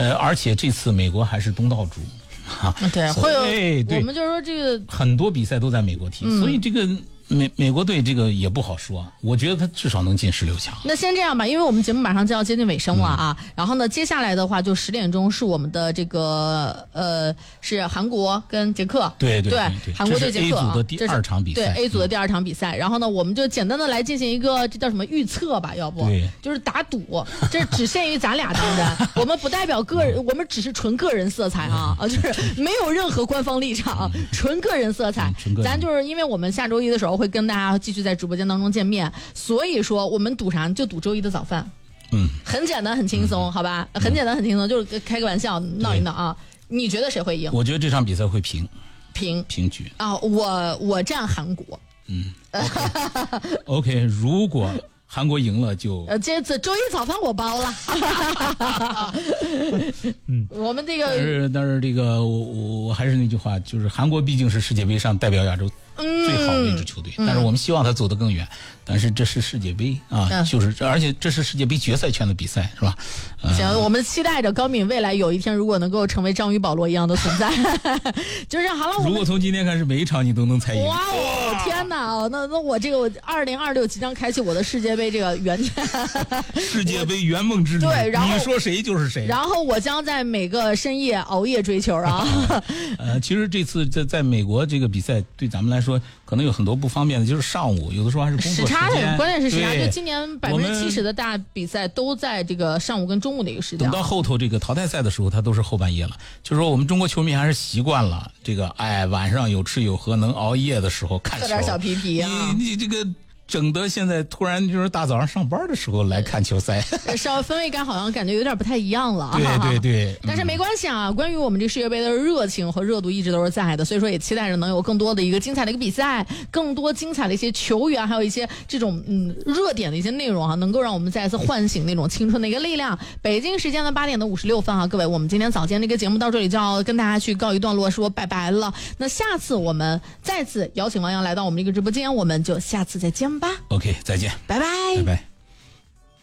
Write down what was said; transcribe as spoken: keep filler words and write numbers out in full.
呃，而且这次美国还是东道主。啊， 对，会有、 哎、 我们就是说这个很多比赛都在美国踢，嗯、所以这个美美国队这个也不好说，我觉得他至少能进十六强。 那先这样吧，因为我们节目马上就要接近尾声了啊，嗯、然后呢，接下来的话就十点钟是我们的这个呃是韩国跟捷克， 对对对, 对, 对， 韩国对捷克啊，这是 A 组的第二场比赛， 对 A 组的第二场比赛。嗯、然后呢，我们就简单的来进行一个这叫什么预测吧，要不对， 就是打赌，这只限于咱俩，当然我们不代表个人，我们只是纯个人色彩啊，啊，就是没有任何官方立场，纯个人色彩。 嗯、 咱就是因为我们下周一的时候会跟大家继续在直播间当中见面，所以说我们赌啥就赌周一的早饭。 嗯， 很简单，很轻松，嗯、好吧？很简单，很轻松，就是开个玩笑，闹一闹啊。你觉得谁会赢？ 我觉得这场比赛会平， 平平局啊。我我站韩国。 嗯 ，OK，, okay 如果韩国赢了就呃，这次周一早饭我包了。嗯，我们这个但是但是这个我我还是那句话，就是韩国毕竟是世界杯上代表亚洲最好的一支球队，嗯、但是我们希望他走得更远。但是这是世界杯啊，嗯、就是而且这是世界杯决赛圈的比赛，是吧？呃、 行，我们期待着高敏未来有一天如果能够成为章鱼保罗一样的存在，就是好了。 如果从今天开始每一场你都能猜赢， 哇哦，天哪！那那我这个我二零二六即将开启我的世界杯这个圆世界杯圆梦之旅。 对，然后你说谁就是谁。 然后我将在每个深夜熬夜追球啊。 呃，其实这次在在美国这个比赛对咱们来说可能有很多不方便的，就是上午有的时候还是工作时间。 时差，关键是时差。就今年百分之七十的大比赛都在这个上午跟中午的一个时间。 等到后头这个淘汰赛的时候，它都是后半夜了。就是说，我们中国球迷还是习惯了这个，哎，晚上有吃有喝，能熬夜的时候看球。 喝点小皮皮啊！ 你你这个。整得现在突然就是大早上上班的时候来看球赛， 稍微氛围感好像感觉有点不太一样了。 对对对， 但是没关系啊，关于我们这世界杯的热情和热度一直都是在的，所以说也期待着能有更多的一个精彩的一个比赛，更多精彩的一些球员，还有一些这种嗯热点的一些内容啊，能够让我们再一次唤醒那种青春的一个力量。北京时间的八点的五十六分啊，各位，我们今天早间这个节目到这里就要跟大家去告一段落，说拜拜了。那下次我们再次邀请王洋来到我们这个直播间，我们就下次再见吧。 OK， 再见， 拜拜， 拜拜。